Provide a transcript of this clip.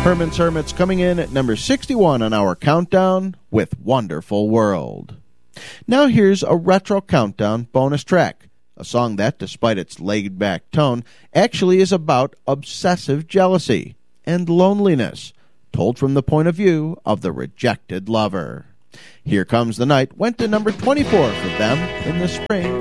Herman's Hermits coming in at number 61 on our countdown with Wonderful World. Now here's a retro countdown bonus track, a song that, despite its laid-back tone, actually is about obsessive jealousy and loneliness, told from the point of view of the rejected lover. Here Comes the Night went to number 24 for them in the spring